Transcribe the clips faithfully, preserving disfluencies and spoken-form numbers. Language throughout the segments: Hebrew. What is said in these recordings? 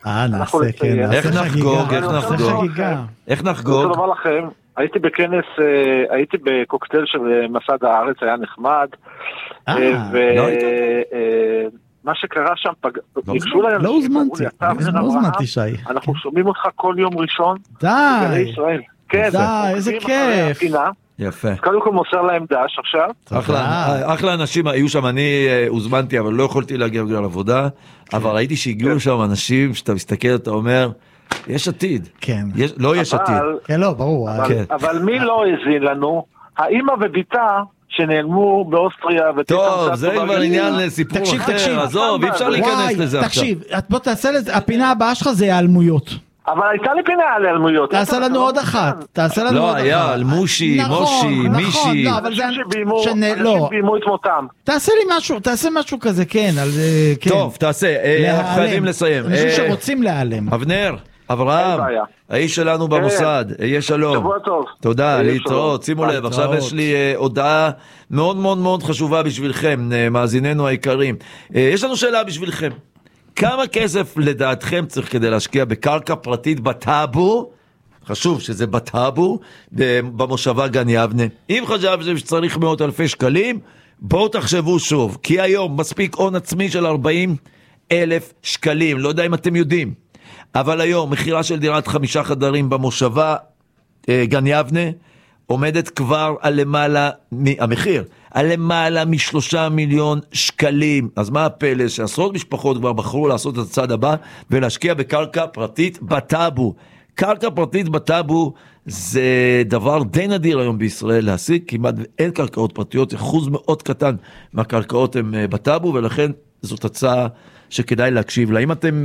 אה, נעשה, כן. איך נחגוג, איך נחגוג? איך נחגוג? אני רוצה לומר לכם, הייתי בכנס, הייתי בקוקטייל של מסד הארץ, היה נחמד. ומה שקרה שם, ניגשו להם, לא הוזמנתי, לא הוזמנתי שי. אנחנו שומעים אותך כל יום ראשון. די. כן, די, איזה כיף. יפה. קודם כל מוסר להם דש עכשיו. אחלה אנשים היו שם, אני הוזמנתי, אבל לא יכולתי להגיע בגלל עבודה, אבל ראיתי שהגיעו שם אנשים, שאתה מסתכל, אתה אומר, יש עתיד. כן. לא יש עתיד. כן, לא, ברור. אבל מי לא הזין לנו? האמא וביתה, שנעלמו באוסטריה. טוב, זה כבר עניין סיפור אחר, עזוב, אי אפשר להיכנס לזה עכשיו. תקשיב, בוא תעשה לזה, הפינה הבאה שלך זה העלמויות. אבל הייתה לי פינה על העלמויות. תעשה לנו עוד אחת. תעשה לנו עוד אחת. לא, היה על מושי, מושי, מישי. אנשים בימו את מותם. תעשה לי משהו, תעשה משהו כזה, כן. טוב, תעשה, חייבים לסיים. אנשים שרוצים להיעלם. אבנר, אברהם, האיש שלנו במוסד, יהיה שלום. שבוע טוב. תודה, להתראות, שימו לב, עכשיו יש לי הודעה מאוד מאוד מאוד חשובה בשבילכם, מאזיננו היקרים. יש לנו שאלה בשבילכם. כמה כסף לדעתכם צריך כדי להשקיע בקרקע פרטית בטאבו? חשוב שזה בטאבו, במושבה גן יבנה. אם חשבתם שצריך מאות אלפי שקלים, בואו תחשבו שוב, כי היום מספיק הון עצמי של ארבעים אלף שקלים, לא יודע אם אתם יודעים, אבל היום מחירה של דירת חמישה חדרים במושבה גן יבנה, עומדת כבר על למעלה, המחיר, על למעלה משלושה מיליון שקלים. אז מה הפלא שעשרות משפחות כבר בחרו לעשות את הצעד הבא ולהשקיע בקרקע פרטית בטאבו. קרקע פרטית בטאבו זה דבר די נדיר היום בישראל להשיג, כמעט אין קרקעות פרטיות, אחוז מאוד קטן מהקרקעות הם בטאבו, ולכן זאת הצעה שכדאי להקשיב לה. אם אתם,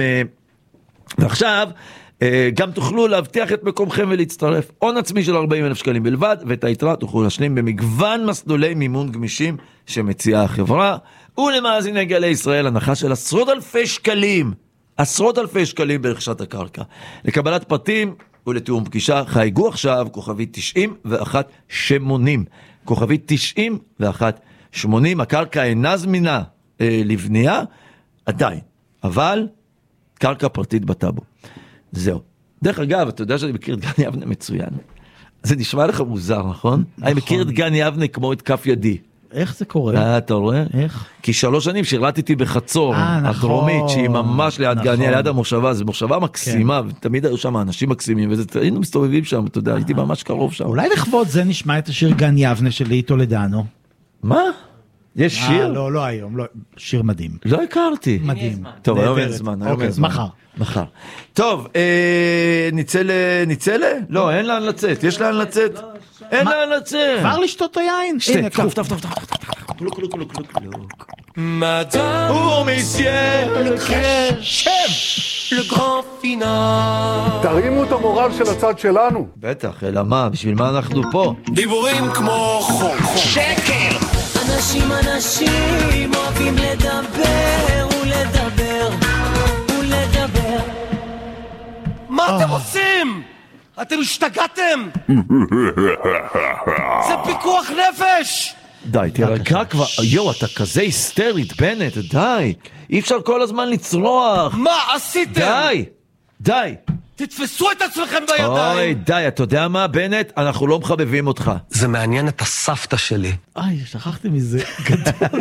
ועכשיו, גם תוכלו להבטיח את מקומכם ולהצטרף. הון עצמי של ארבעים אלף שקלים בלבד, ואת היתרה תוכלו להשלים במגוון מסלולי מימון גמישים שמציעה החברה, ולמאזיני גלי ישראל הנחה של עשרות אלפי שקלים, עשרות אלפי שקלים ברכישת הקרקע. לקבלת פרטים ולתיאום פגישה, חייגו עכשיו כוכבי תשעים ואחת שמונים. כוכבי תשעים ואחת שמונים, הקרקע אינה זמינה אה, לבנייה, עדיין, אבל קרקע פרטית בטאבו. זהו. דרך אגב, אתה יודע שאני מכיר את גן יבנה מצוין. זה נשמע לך מוזר, נכון? אני מכיר את גן יבנה כמו את כף ידי. איך זה קורה? אה, אתה רואה? איך? כי שלוש שנים שירתתי בחצור, הדרומית, שהיא ממש ליד גן, ליד המושבה, זו מושבה מקסימה, ותמיד היו שם אנשים מקסימים, והיינו מסתובבים שם, אתה יודע, הייתי ממש קרוב שם. אולי לכבוד זה נשמע את השיר גן יבנה של ליטו לדנו. מה? יש שיר? לא, לא היום, שיר מדהים. לא הכרתי. מדהים. טוב, היום אין זמן. אוקיי, מחר. מחר. טוב, ניצא ל... ניצא ל? לא, אין לאן לצאת. יש לאן לצאת? אין לאן לצאת. כבר לשתות היין? שתה, טוב, טוב, טוב, טוב. קלוק, קלוק, קלוק, קלוק, קלוק. מדאם ומיסייה שם לגרנד פינאל. תרימו את המורל של הצד שלנו. בטח, אלא מה? בשביל מה אנחנו פה? דיבורים כמו חול. שקר! אנשים אנשים אוהבים לדבר ולדבר ולדבר. מה אתם עושים? אתם השתגעתם? זה פיקוח נפש! די, תירגע כבר, יו, אתה כזה היסטרית, בנט, די. אי אפשר כל הזמן לצרוח. מה עשיתם? די, די. תתפסו את עצמכם בידיים. אוי, די, אתה יודע מה, בנט? אנחנו לא מחבבים אותך. זה מעניין את הסבתא שלי. איי, שכחתי מזה. גדול.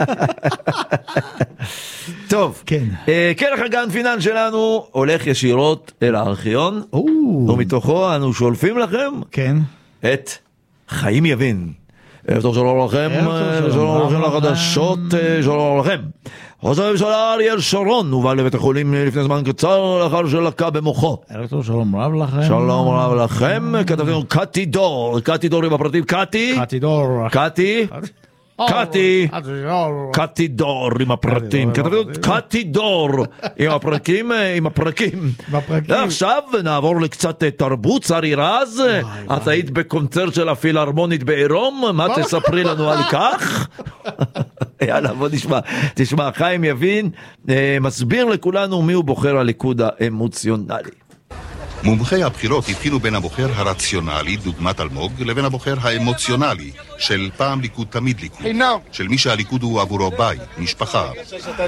טוב. כן. כרך הגן פינן שלנו הולך ישירות אל הארכיון. ומתוכו אנו שולפים לכם. כן. את חיים יבין. טוב, שלום לכם, שלום לכם לחדשות, שלום לכם. ראש הממשלה אריאל שרון הובא לבית החולים לפני זמן קצר לאחר שלקה במוחו. שלום רב לכם. שלום רב לכם. כתבנו קטי דור, קטי דור עם הפרטים, קטי. קטי דור. קטי. קטי. קטי דור עם הפרטים. כתבנו קטי דור עם הפרקים, עם הפרקים. עכשיו נעבור לקצת תרבות. שרי רז, את היית בקונצרט של הפילהרמונית בעירום, מה תספרי לנו על כך? יאללה, בוא נשמע. תשמע, חיים יבין מסביר לכולנו מי הוא בוחר הליכוד האמוציונלי. מומחי הבחירות הבחינו בין הבוחר הרציונלי, דוגמת אלמוג, לבין הבוחר האמוציונלי, של פעם ליכוד תמיד ליכוד, של מי שהליכוד הוא עבורו בית, משפחה.